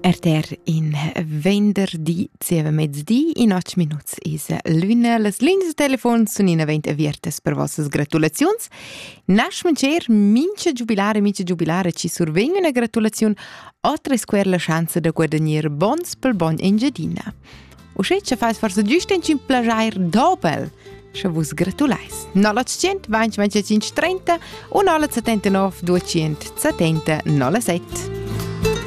Erter in venerdì, sieva mezzdi, in 8 minuts is l'una. Las linee de telefon sun in avent aviertes per vossas gratulazions. Nasch mancher, mincha giubilare, ci survegna una gratulazione, otra square la chance de guadagnar bons pel bon engiadina. Uscetcha fais forse giust in plagiair dobel. Se vos gratulais. 0800 20 25 30 o 0979 270 07.